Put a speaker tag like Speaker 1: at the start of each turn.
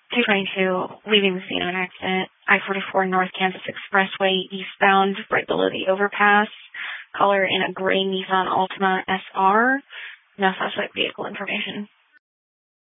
Speaker 1: 222, leaving the scene of an accident. I-44 North Kansas Expressway eastbound, right below the overpass. Caller in a gray Nissan Altima SR. No suspect vehicle information.